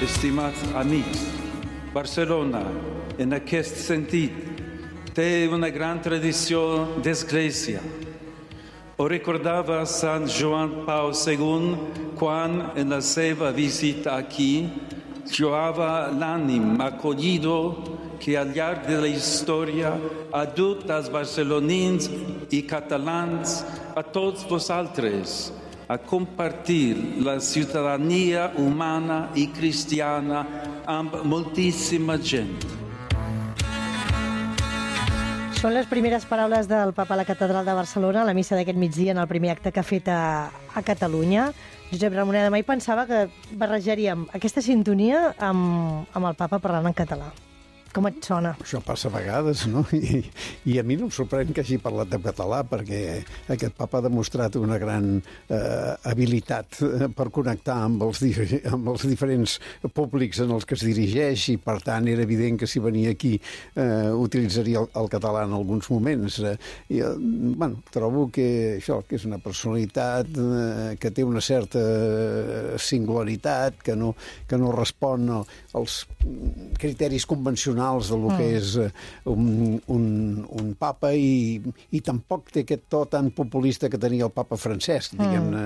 estimats amics, Barcelona, en aquest sentit, té una gran tradició d'església. Ho recordava Sant Joan Pau II quan, en la seva visita aquí, lloava l'ànim acollido que al llarg de la història ha dut als barcelonins i catalans, a tots vosaltres, a compartir la ciutadania humana i cristiana amb moltíssima gent. Són les primeres paraules del papa a la catedral de Barcelona, a la missa d'aquest migdia, en el primer acte que ha fet a Catalunya. Josep Ramoneda, mai pensava que barrejaríem aquesta sintonia amb el papa parlant en català. Com et sona? Això passa a vegades, no? I a mi no em sorprèn que hagi parlat de català, perquè aquest papa ha demostrat una gran habilitat per connectar amb els diferents públics en els que es dirigeix, i per tant era evident que si venia aquí utilitzaria el català en alguns moments. Trobo que això, que és una personalitat que té una certa singularitat, que no respon als criteris convencionals de lo que és un papa, i tampoc té aquest to tan populista que tenia el papa Francesc, diguem-ne.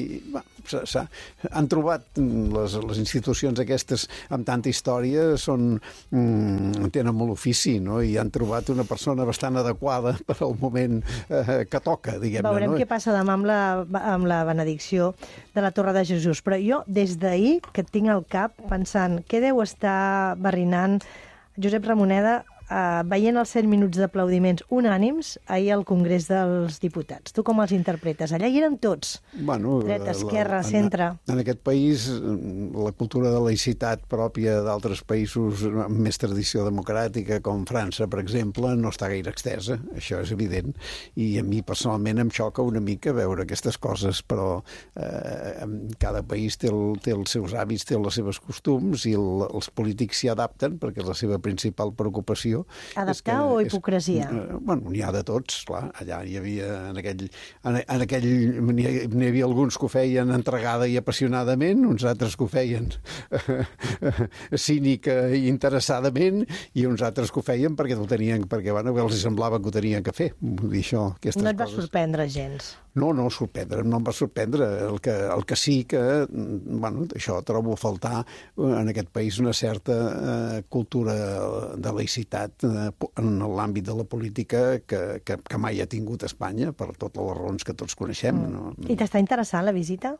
Han trobat les institucions aquestes amb tanta història, tenen molt ofici, no? I han trobat una persona bastant adequada per al moment que toca, diguem-ne. Veurem què passa demà amb la benedicció de la Torre de Jesús, però jo des d'ahir que et tinc al cap pensant què deu estar barrinant Josep Ramoneda veient els 100 minuts d'aplaudiments unànims ahir al Congrés dels Diputats. Tu com els interpretes? Allà hi eren tots, dreta, esquerra, centre. En aquest país, la cultura de laïcitat pròpia d'altres països amb més tradició democràtica, com França, per exemple, no està gaire extesa, això és evident, i a mi personalment em xoca una mica veure aquestes coses, però cada país té els seus hàbits, té les seves costums, i els polítics s'hi adapten, perquè la seva principal preocupació... Adaptar o hipocresia? N'hi ha de tots, clar. Allà hi havia, n'hi havia alguns que ho feien entregada i apassionadament, uns altres que ho feien cínica i interessadament, i uns altres que ho feien perquè els semblava que ho tenien que fer. Vull dir, això, aquestes coses. No et va sorprendre gens? No em va sorprendre. El que sí que, això, trobo a faltar en aquest país una certa cultura de laïcitat en l'àmbit de la política que mai ha tingut Espanya, per totes les raons que tots coneixem. No? I t'està interessant la visita?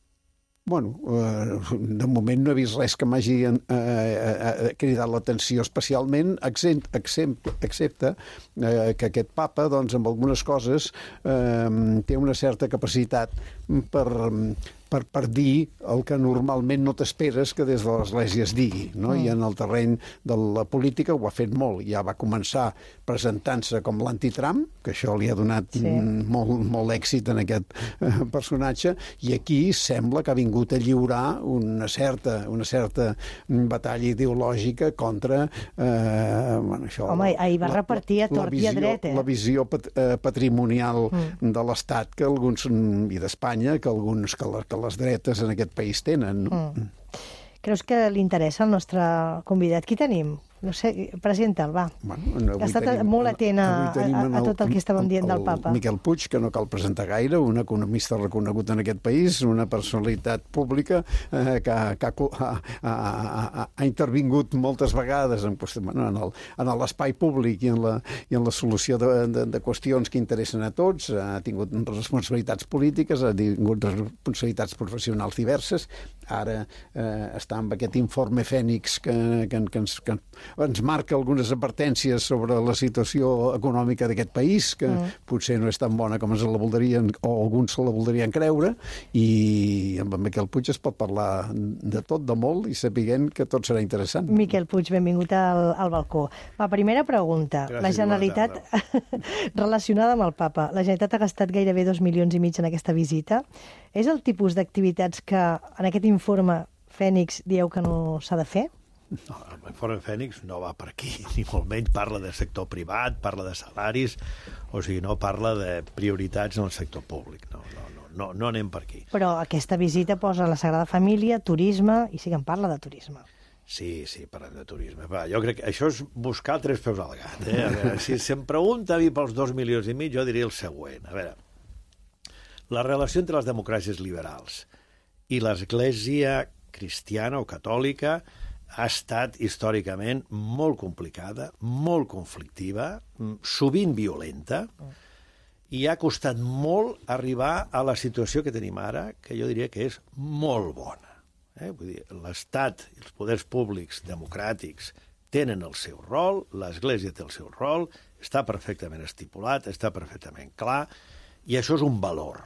De moment no he vist res que m'hagi cridat l'atenció especialment, excepte que aquest papa, doncs, amb algunes coses té una certa capacitat per dir el que normalment no t'esperes que des de l'Església es digui, no? I en el terreny de la política ho ha fet molt. Ja va començar presentant-se com l'anti-Trump, que això li ha donat molt èxit en aquest personatge, i aquí sembla que ha vingut a lliurar una certa batalla ideològica contra això... Home, ahir va repartir a tort i a dret, la visió patrimonial de l'Estat que alguns, i d'Espanya, que les dretes en aquest país tenen. Creus que li interessa el nostre convidat? Qui tenim? No sé, presenta'l, va. Ha estat molt atent a tot el que estàvem dient del papa. Miquel Puig, que no cal presentar gaire, un economista reconegut en aquest país, una personalitat pública que ha intervingut moltes vegades en l'espai públic i en la solució de qüestions que interessen a tots. Ha tingut responsabilitats polítiques, ha tingut responsabilitats professionals diverses. Ara està amb aquest informe Fènix que ens marca algunes advertències sobre la situació econòmica d'aquest país, que potser no és tan bona com ens la voldrien, o alguns se la voldrien creure, i amb en Miquel Puig es pot parlar de tot, de molt, i sapiguent que tot serà interessant. Miquel Puig, benvingut al balcó. La primera pregunta. Gràcies, la Generalitat, relacionada amb el papa, la Generalitat ha gastat gairebé 2,5 milions en aquesta visita. És el tipus d'activitats que en aquest informe Fènix dieu que no s'ha de fer? No, l'informe Fènix no va per aquí, ni molt menys. Parla del sector privat, parla de salaris, o sigui, no parla de prioritats en el sector públic. no anem per aquí. Però aquesta visita posa la Sagrada Família, turisme, i sí que en parla de turisme. Sí, parlem de turisme. Va, jo crec que això és buscar 3 peus al gat. A veure, si se'm pregunta a mi pels 2,5 milions, jo diria el següent. A veure, la relació entre les democràcies liberals i l'Església cristiana o catòlica ha estat històricament molt complicada, molt conflictiva, sovint violenta, i ha costat molt arribar a la situació que tenim ara, que jo diria que és molt bona. Vull dir, l'Estat i els poders públics democràtics tenen el seu rol, l'Església té el seu rol, està perfectament estipulat, està perfectament clar, i això és un valor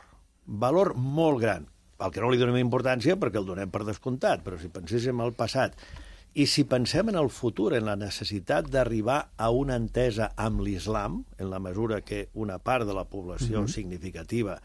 molt gran, al que no li donem importància perquè el donem per descomptat, però si penséssim al passat i si pensem en el futur, en la necessitat d'arribar a una entesa amb l'islam, en la mesura que una part de la població significativa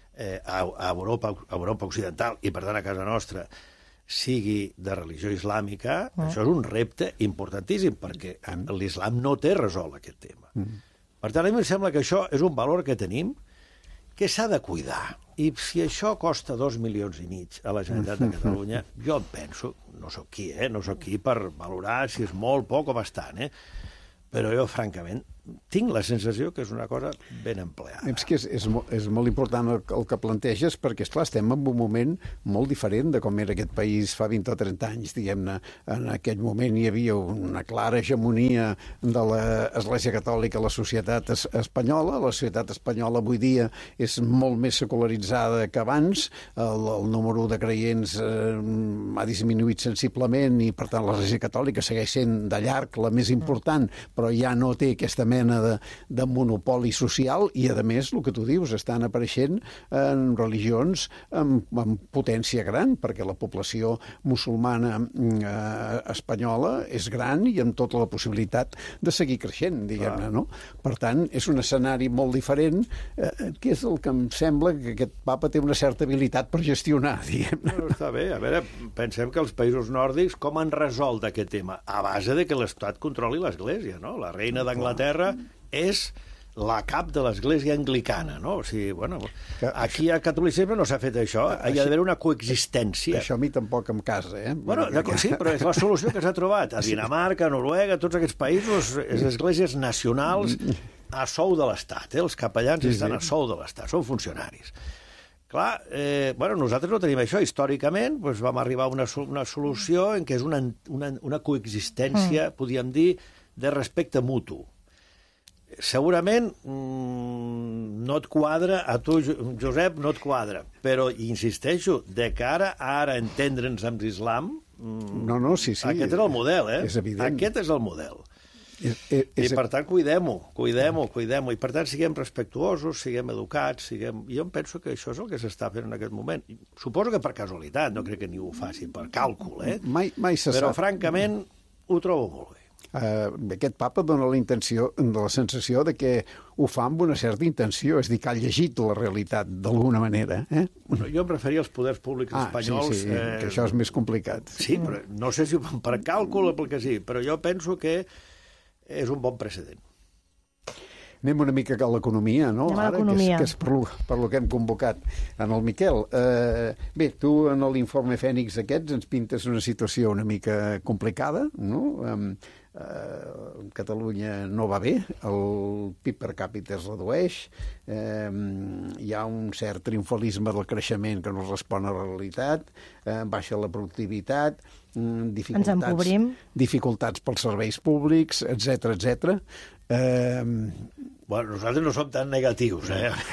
a Europa occidental i per tant a casa nostra sigui de religió islàmica, això és un repte importantíssim, perquè l'islam no té resolt aquest tema. Per tant, a mi em sembla que això és un valor que tenim, que s'ha de cuidar. I si això costa 2,5 milions a la Generalitat de Catalunya, jo em penso, no soc qui per valorar si és molt, poc o bastant, però jo, francament, tinc la sensació que és una cosa ben empleada. És que és molt important el que planteges, perquè, esclar, estem en un moment molt diferent de com era aquest país fa 20 o 30 anys, diguem-ne. En aquell moment hi havia una clara hegemonia de l'Església Catòlica a la societat espanyola. La societat espanyola avui dia és molt més secularitzada que abans. El número de creients ha disminuït sensiblement i, per tant, l'Església Catòlica segueix sent de llarg la més important, però ja no té aquesta mena de monopoli social i, a més, el que tu dius, estan apareixent en religions amb potència gran, perquè la població musulmana espanyola és gran i amb tota la possibilitat de seguir creixent, diguem-ne, no? Per tant, és un escenari molt diferent, que és el que em sembla que aquest papa té una certa habilitat per gestionar, diguem-ne. No, està bé. A veure, pensem que els països nòrdics com han resolt aquest tema? A base de que l'Estat controli l'Església, no? La reina d'Anglaterra és la cap de l'Església anglicana, no? O sigui, bueno, aquí al catolicisme no s'ha fet això, hi ha d'haver una coexistència. Això a mi tampoc em casa, Bueno, sí, però és la solució que s'ha trobat. A Dinamarca, a Noruega, a tots aquests països, les esglésies nacionals a sou de l'Estat, els capellans estan a sou de l'Estat, són funcionaris. Clar, nosaltres no tenim això. Històricament vam arribar a una solució en què és una coexistència, podríem dir, de respecte mutu. Segurament no et quadra, a tu, Josep, no et quadra, però insisteixo, de cara a ara entendre'ns amb l'islam, sí. Aquest és el model, És evident. Aquest és el model. I per tant cuidem-ho, i per tant siguem respectuosos, siguem educats, jo em penso que això és el que s'està fent en aquest moment. Suposo que per casualitat, no crec que ningú ho faci per càlcul, Mai se però sap. francament ho trobo molt bé. Aquest papa dona la sensació de que ho fa amb una certa intenció, és a dir, que ha llegit la realitat d'alguna manera. Jo em referia als poders públics espanyols. Sí, que això és més complicat. Sí, però no sé si ho fan per càlcul o pel que sí, però jo penso que és un bon precedent. Anem una mica a l'economia, no? Anem a l'economia. Que és per lo que hem convocat en el Miquel. Bé, tu en l'informe Fènix aquests ens pintes una situació una mica complicada, no? Catalunya no va bé, el PIB per càpita es redueix, hi ha un cert triomfalisme del creixement que no respon a la realitat, baixa la productivitat, ens empobrim, dificultats pels serveis públics, etc. Bueno, nosaltres no som tan negatius,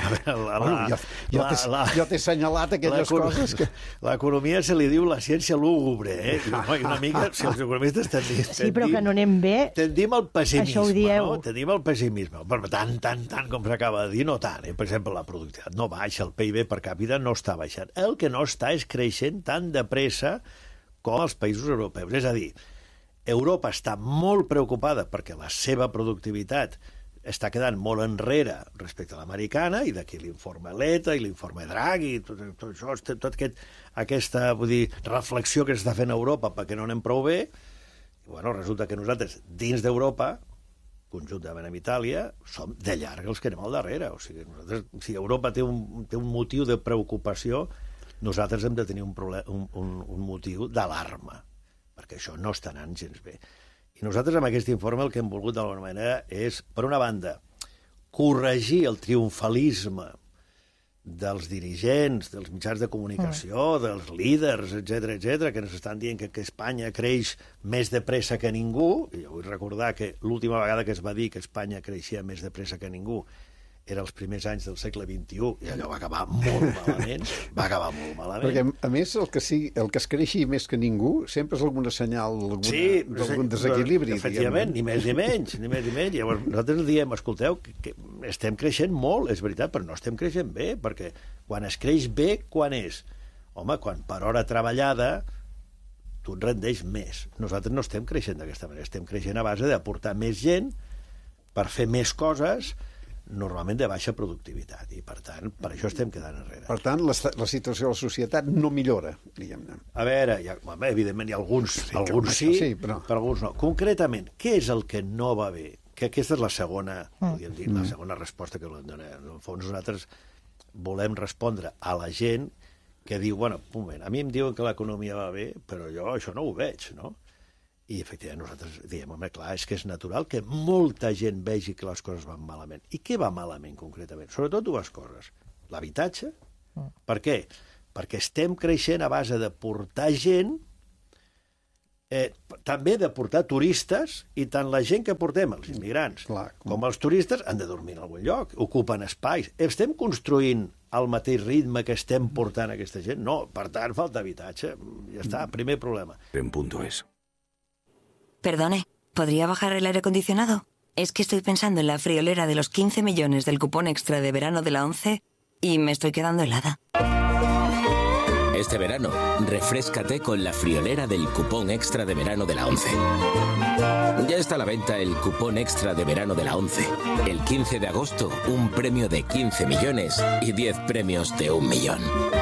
Jo t'he assenyalat aquelles coses que... L'economia se li diu la ciència lúgubre, I una mica, si els economistes tendim... Sí, però que no anem bé... Tendim al pessimisme, això ho dieu. no? Tendim al pessimisme. Però tant com s'acaba de dir, no tant. Per exemple, la productivitat no baixa, el PIB per càpita no està baixant. El que no està és creixent tan de pressa com els països europeus. És a dir, Europa està molt preocupada perquè la seva productivitat està quedant molt enrere respecte a l'americana, i d'aquí l'informe Letta i l'informe Draghi, tot això, aquesta reflexió que s'està fent a Europa perquè no anem prou bé. I, resulta que nosaltres, dins d'Europa, conjuntament amb Itàlia, som de llarg els que anem al darrere. O sigui, si Europa té un motiu de preocupació, nosaltres hem de tenir un motiu d'alarma, perquè això no està anant gens bé. I nosaltres, amb aquest informe, el que hem volgut d'alguna manera és, per una banda, corregir el triomfalisme dels dirigents, dels mitjans de comunicació, dels líders, etc, que ens estan dient que Espanya creix més de pressa que ningú. I jo vull recordar que l'última vegada que es va dir que Espanya creixia més de pressa que ningú era els primers anys del segle XXI, i allò va acabar molt malament. Perquè, a més, el que es creixi més que ningú sempre és algun senyal d'algun desequilibri. Efectivament, ni més ni menys. Llavors, nosaltres diem, escolteu, que estem creixent molt, és veritat, però no estem creixent bé, perquè quan es creix bé, quan és? Home, quan per hora treballada tu et rendeix més. Nosaltres no estem creixent d'aquesta manera, estem creixent a base d'aportar més gent per fer més coses, normalment de baixa productivitat, i per tant, per això estem quedant enrere. Per tant, la situació de la societat no millora, diguem-ne. A veure, evidentment hi ha alguns sí, però alguns no. Concretament, què és el que no va bé? Que aquesta és la segona, podríem dir, la segona resposta que volem donar. En el fons, nosaltres volem respondre a la gent que diu, bueno, un moment, a mi em diuen que l'economia va bé, però jo això no ho veig, no? I, efectivament, nosaltres diem, home, clar, és que és natural que molta gent vegi que les coses van malament. I què va malament, concretament? Sobretot dues coses. L'habitatge. Per què? Perquè estem creixent a base de portar gent, també de portar turistes, i tant la gent que portem, els immigrants, com els turistes, han de dormir en algun lloc, ocupen espais. Estem construint al mateix ritme que estem portant aquesta gent? No, per tant, falta habitatge. Ja està, primer problema. En punto es. Perdone, ¿podría bajar el aire acondicionado? Es que estoy pensando en la friolera de los 15 millones del cupón extra de verano de la ONCE y me estoy quedando helada. Este verano, refréscate con la friolera del cupón extra de verano de la ONCE. Ya está a la venta el cupón extra de verano de la ONCE. El 15 de agosto, un premio de 15 millones y 10 premios de 1 millón.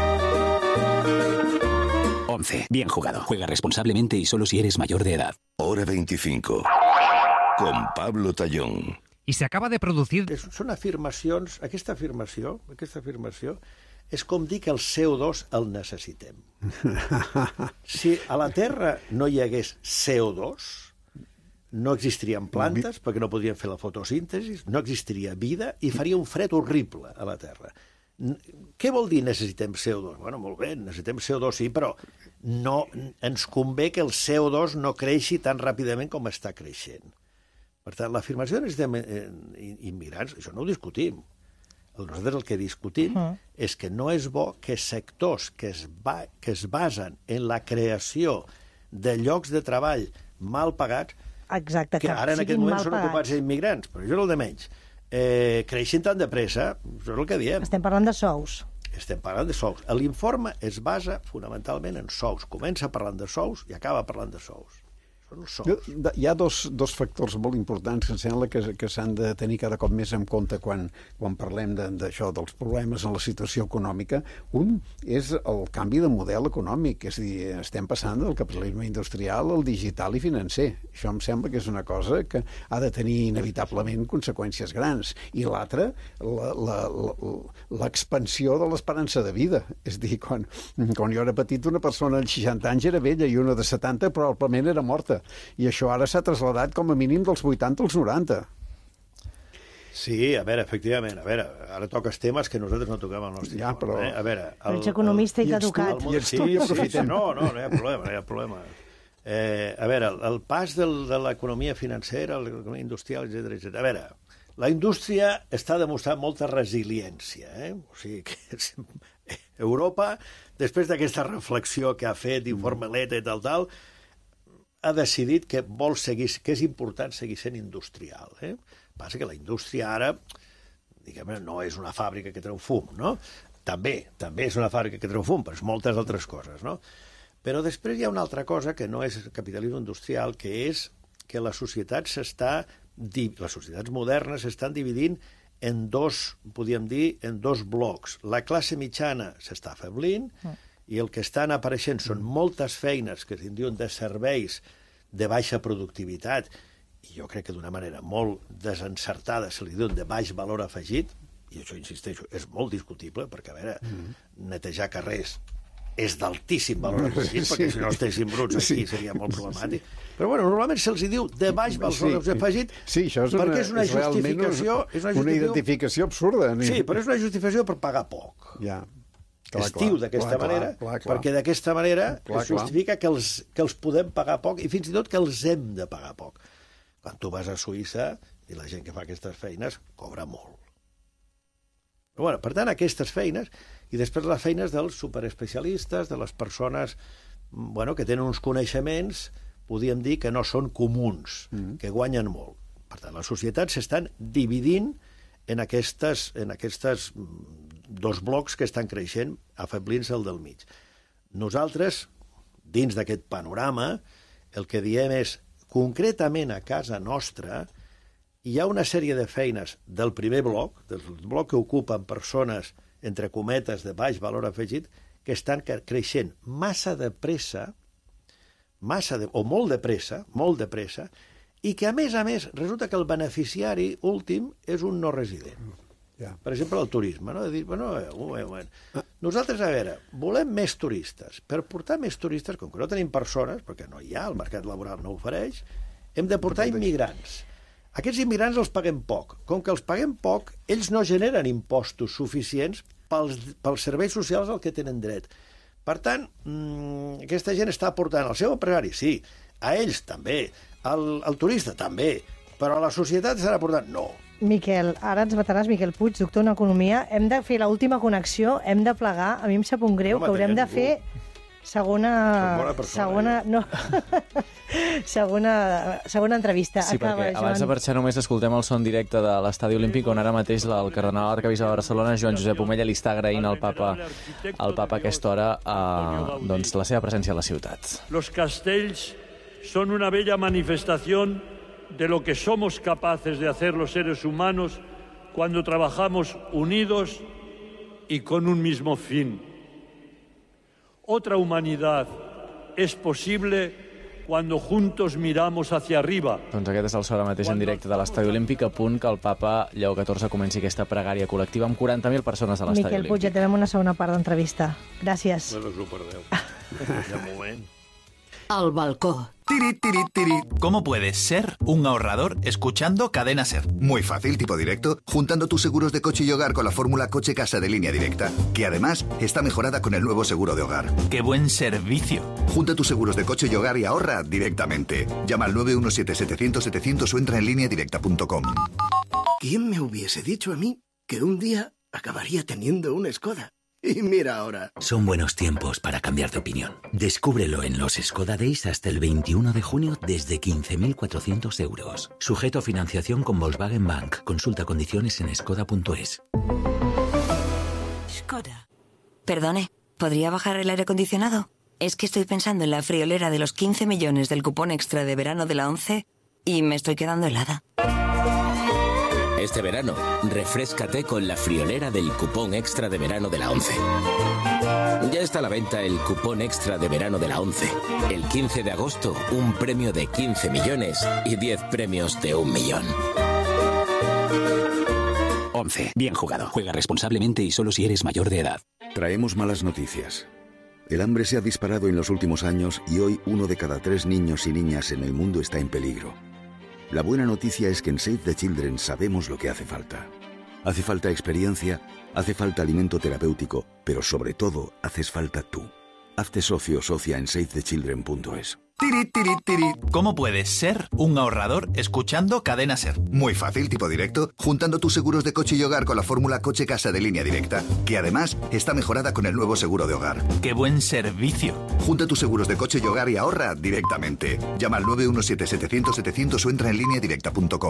11. Bien jugado. Juega responsablemente y solo si eres mayor de edad. Hora 25. Con Pablo Tallón. I s'acaba de producir... Són afirmacions... Aquesta afirmació és com dir que el CO2 el necessitem. Si a la Terra no hi hagués CO2, no existirien plantes, perquè no podrien fer la fotosíntesi, no existiria vida i faria un fred horrible a la Terra. Què vol dir necessitem CO2? Bueno, molt bé, necessitem CO2, sí, però no ens convé que el CO2 no creixi tan ràpidament com està creixent. Per tant, l'afirmació de necessitem immigrants, això no ho discutim. Nosaltres el que discutim és que no és bo que sectors que es basen en la creació de llocs de treball mal pagats, que ara en aquest moment són ocupats d'immigrants, però això és el de menys, creixin tan de pressa, això és el que diem. Estem parlant de sous. Estem parlant de sous. L'informe es basa fonamentalment en sous. Comença parlant de sous i acaba parlant de sous. Són els sous. Hi ha dos factors molt importants que em sembla que s'han de tenir cada cop més en compte quan parlem d'això, dels problemes en la situació econòmica. Un és el canvi de model econòmic, és a dir, estem passant del capitalisme industrial al digital i financer. Això em sembla que és una cosa que ha de tenir inevitablement conseqüències grans. I l'altra, l'expansió de l'esperança de vida. És a dir, quan jo era petit, una persona de 60 anys era vella i una de 70 probablement era morta. I això ara s'ha traslladat com a mínim dels 80 als 90. Sí, a veure, efectivament, ara toques temes que nosaltres no toquem al nostre informe. Però... A veure... Ets economista i t'ha Sí, no hi ha problema. A veure, el pas de l'economia financera a l'economia industrial, etc. A veure, la indústria està demostrant molta resiliència. O sigui que Europa, després d'aquesta reflexió que ha fet, informe Letta i tal, ha decidit que vol seguir, que és important seguir sent industrial. Passa que la indústria ara, diguem-ne, no és una fàbrica que treu fum, no? També és una fàbrica que treu fum, però és moltes altres coses, no? Però després hi ha una altra cosa que no és capitalisme industrial, que és que les societats modernes s'estan dividint en dos, podríem dir, en dos blocs. La classe mitjana s'està afeblint, i el que estan apareixent són moltes feines que se'n diuen de serveis de baixa productivitat i jo crec que d'una manera molt desencertada se li diu de baix valor afegit, i això, insisteixo, és molt discutible, perquè, a veure, netejar carrers és d'altíssim valor afegit, perquè si no estiguessin bruts aquí seria molt problemàtic. Però, bueno, normalment se'ls diu de baix valor afegit, perquè és una justificació... És una identificació absurda. Sí, però és una justificació per pagar poc. Ja. Es diu d'aquesta manera, perquè d'aquesta manera es justifica que els podem pagar poc i fins i tot que els hem de pagar poc. Quan tu vas a Suïssa i la gent que fa aquestes feines cobra molt. Però, bueno, per tant, aquestes feines, i després les feines dels superespecialistes, de les persones que tenen uns coneixements, podríem dir que no són comuns, que guanyen molt. Per tant, les societats s'estan dividint en aquestes dos blocs que estan creixent, afeblint-se el del mig. Nosaltres, dins d'aquest panorama, el que diem és, concretament a casa nostra, hi ha una sèrie de feines del primer bloc, del bloc que ocupen persones, entre cometes, de baix valor afegit, que estan creixent massa de pressa, o molt de pressa, i que, a més, resulta que el beneficiari últim és un no resident. Per exemple, el turisme. No? De dir, nosaltres, a veure, volem més turistes. Per portar més turistes, com que no tenim persones, perquè no hi ha, el mercat laboral no ofereix, hem de portar immigrants. Aquests immigrants els paguem poc. Com que els paguem poc, ells no generen impostos suficients pels serveis socials al que tenen dret. Per tant, aquesta gent està aportant al seu empresari, sí, a ells també, al turista també, però a la societat estan aportant no. Miquel, ara ens mataràs, Miquel Puig, doctor en Economia. Hem de fer l'última connexió, hem de plegar. A mi em sap un greu que haurem de fer segona entrevista. Sí, perquè abans de marxar només escoltem el son directe de l'Estadi Olímpic, on ara mateix el cardenal arquebisbe de Barcelona, Joan Josep Omella, li està agraint al papa a aquesta hora la seva presència a la ciutat. Los castells son una bella manifestación de lo que somos capaces de hacer los seres humanos cuando trabajamos unidos y con un mismo fin. Otra humanidad es posible cuando juntos miramos hacia arriba. Doncs aquest és el so ara mateix en directe de l'Estadi Olímpic, a punt que el papa Lleó XIV comenci aquesta pregària col·lectiva amb 40.000 persones a l'Estadi Olímpic. Miquel Puig, ja tenim una segona part d'entrevista. Gràcies. No us ho perdeu. De moment. Al balcó. Tiri, tiri, tiri. ¿Cómo puedes ser un ahorrador escuchando Cadena SER? Muy fácil, tipo directo, juntando tus seguros de coche y hogar con la fórmula coche-casa de Línea Directa, que además está mejorada con el nuevo seguro de hogar. ¡Qué buen servicio! Junta tus seguros de coche y hogar y ahorra directamente. Llama al 917-700-700 o entra en lineadirecta.com. ¿Quién me hubiese dicho a mí que un día acabaría teniendo una Skoda? Y mira ahora. Son buenos tiempos para cambiar de opinión. Descúbrelo en los Skoda Days hasta el 21 de junio desde 15.400 euros. Sujeto a financiación con Volkswagen Bank. Consulta condiciones en skoda.es. Skoda. Perdone, ¿podría bajar el aire acondicionado? Es que estoy pensando en la friolera de los 15 millones del cupón extra de verano de la 11 y me estoy quedando helada. Este verano, refréscate con la friolera del cupón extra de verano de la 11. Ya está a la venta el cupón extra de verano de la 11. El 15 de agosto, un premio de 15 millones y 10 premios de 1 millón. 11. Bien jugado. Juega responsablemente y solo si eres mayor de edad. Traemos malas noticias. El hambre se ha disparado en los últimos años y hoy 1 de cada 3 niños y niñas en el mundo está en peligro. La buena noticia es que en Save the Children sabemos lo que hace falta. Hace falta experiencia, hace falta alimento terapéutico, pero sobre todo haces falta tú. Hazte socio o socia en savethechildren.es. Tiri, tiri, tiri. ¿Cómo puedes ser un ahorrador escuchando Cadena SER? Muy fácil, tipo directo, juntando tus seguros de coche y hogar con la fórmula coche-casa de Línea Directa, que además está mejorada con el nuevo seguro de hogar. ¡Qué buen servicio! Junta tus seguros de coche y hogar y ahorra directamente. Llama al 917-700-700 o entra en lineadirecta.com.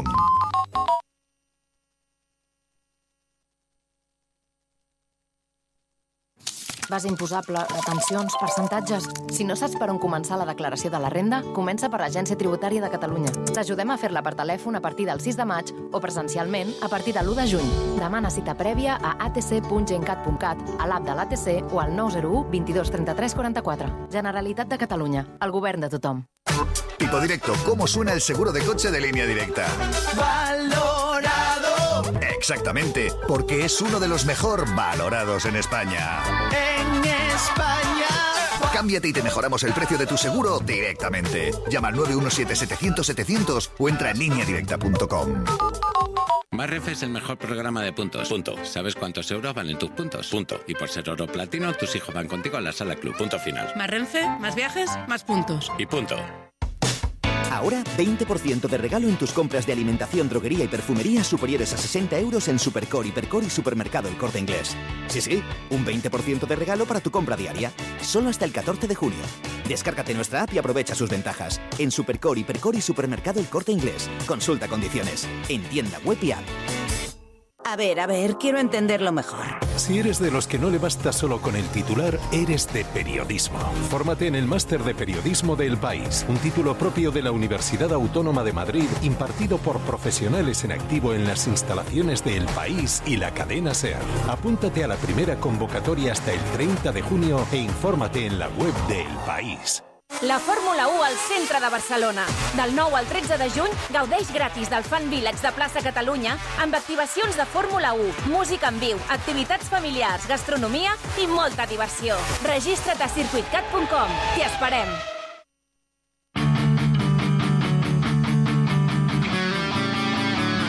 Base imposable, retencions, percentatges... Si no saps per on començar la declaració de la renda, comença per l'Agència Tributària de Catalunya. T'ajudem a fer-la per telèfon a partir del 6 de maig o presencialment a partir de l'1 de juny. Demana cita prèvia a atc.gencat.cat, a l'app de l'ATC o al 901 22 33 44. Generalitat de Catalunya, el govern de tothom. Tipo Directo, ¿cómo suena el seguro de coche de Línea Directa? Valorado. Exactamente, porque es uno de los mejor valorados en España. En España. Cámbiate y te mejoramos el precio de tu seguro directamente. Llama al 917-700-700 o entra en lineadirecta.com. Más Renfe es el mejor programa de puntos. Punto. ¿Sabes cuántos euros valen tus puntos? Punto. Y por ser oro platino, tus hijos van contigo a la sala club. Punto final. Más Renfe, más viajes, más puntos. Y punto. Ahora, 20% de regalo en tus compras de alimentación, droguería y perfumería superiores a 60 euros en Supercore, Hipercor y Supermercado El Corte Inglés. Sí, un 20% de regalo para tu compra diaria. Solo hasta el 14 de junio. Descárgate nuestra app y aprovecha sus ventajas. En Supercore, Hipercor y Supermercado El Corte Inglés. Consulta condiciones. En tienda web y app. A ver, quiero entenderlo mejor. Si eres de los que no le basta solo con el titular, eres de periodismo. Fórmate en el Máster de Periodismo de El País, un título propio de la Universidad Autónoma de Madrid, impartido por profesionales en activo en las instalaciones de El País y la cadena SER. Apúntate a la primera convocatoria hasta el 30 de junio e infórmate en la web de El País. La Fórmula 1 al centre de Barcelona. Del 9 al 13 de juny, gaudeix gratis del Fan Village de Plaça Catalunya amb activacions de Fórmula 1, música en viu, activitats familiars, gastronomia i molta diversió. Registra't a circuitcat.com. T'hi esperem.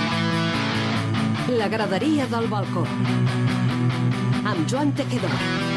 La graderia del balcó. Amb Joan Tequedor.